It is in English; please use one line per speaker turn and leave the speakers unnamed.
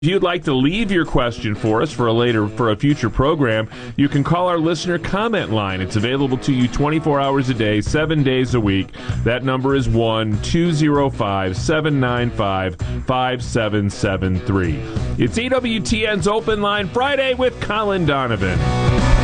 If you'd like to leave your question for us for a future program, you can call our listener comment line. It's available to you 24 hours a day, 7 days a week. That number is 1-205-795-5773. It's EWTN's Open Line Friday with Colin Donovan.